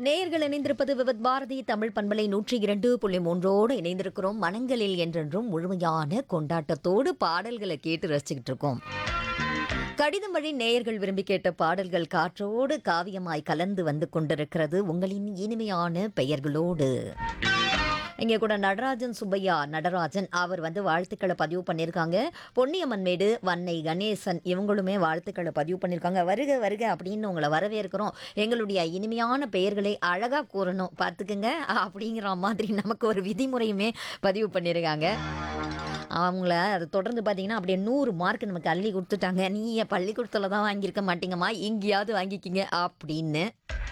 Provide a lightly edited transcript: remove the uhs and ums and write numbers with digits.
நேயர்கள் இணைந்திருப்பது விவித் பாரதி தமிழ் பண்பலை 102.3 இணைந்திருக்கிறோம். மனங்களில் என்றென்றும் முழுமையான கொண்டாட்டத்தோடு பாடல்களை கேட்டு ரசிச்சுக்கிட்டு இருக்கோம். கடிதம் வழி நேயர்கள் விரும்பி கேட்ட பாடல்கள் காற்றோடு காவியமாய் கலந்து வந்து கொண்டிருக்கிறது உங்களின் இனிமையான பெயர்களோடு. இங்கே கூட நடராஜன் சுப்பையா நடராஜன் அவர் வந்து வாழ்த்துக்களை பதிவு பண்ணியிருக்காங்க. பொன்னியம்மன் மேடு வன்னை கணேசன் இவங்களுமே வாழ்த்துக்களை பதிவு பண்ணியிருக்காங்க. வருக வருக அப்படின்னு உங்களை வரவேற்கிறோம். எங்களுடைய இனிமையான பெயர்களை அழகாக கூறணும் பார்த்துக்குங்க அப்படிங்கிற மாதிரி நமக்கு ஒரு விதிமுறையுமே பதிவு பண்ணியிருக்காங்க. அவங்கள அதை தொடர்ந்து பார்த்தீங்கன்னா அப்படியே 100 மார்க் நமக்கு அள்ளி கொடுத்துட்டாங்க. நீ பள்ளிக்கூடத்தில் தான் வாங்கியிருக்க மாட்டீங்கம்மா, எங்கேயாவது வாங்கிக்கிங்க அப்படின்னு.